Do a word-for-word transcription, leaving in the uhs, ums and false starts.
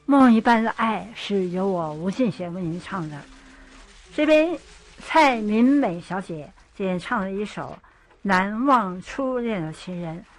梦一般的爱是由我吴信贤为您唱的。这边蔡明美小姐今天唱了一首《难忘初恋的情人》，